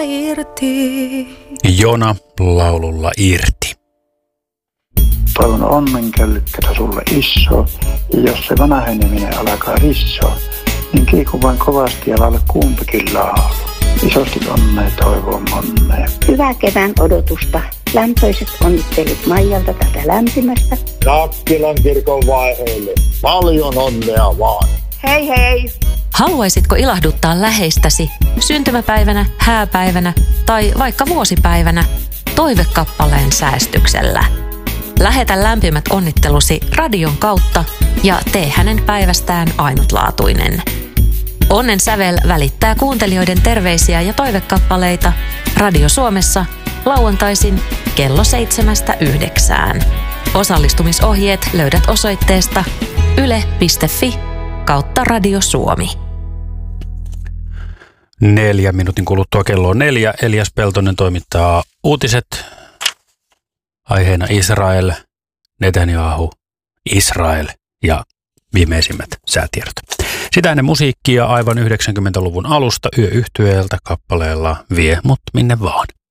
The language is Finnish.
irti. Jona laululla Irti. Toivon onnenkällykkätä sulle iso, ja jos se vanheneminen alkaa rissoa, niin kiiku vain kovasti ja laula kumpikin laulu. Isosti onnea toivon onnea. Hyvää kevään odotusta. Lämpöiset onnittelut Maijalta tätä lämpimästä. Nakkilan kirkon vaiheille. Paljon onnea vaan. Hei hei! Haluaisitko ilahduttaa läheistäsi syntymäpäivänä, hääpäivänä tai vaikka vuosipäivänä toivekappaleen säästyksellä? Lähetä lämpimät onnittelusi radion kautta ja tee hänen päivästään ainutlaatuinen. Onnen sävel välittää kuuntelijoiden terveisiä ja toivekappaleita Radio Suomessa lauantaisin kello 7-9. Osallistumisohjeet löydät osoitteesta yle.fi/Radio Suomi. 4 minuutin kuluttua kello on 4. Elias Peltonen toimittaa uutiset. Aiheena Israel, Netanyahu, Israel ja viimeisimmät säätiedot. Sitä ennen musiikkia aivan 90-luvun alusta Yöyhtyeeltä kappaleella Vie mut minne vaan.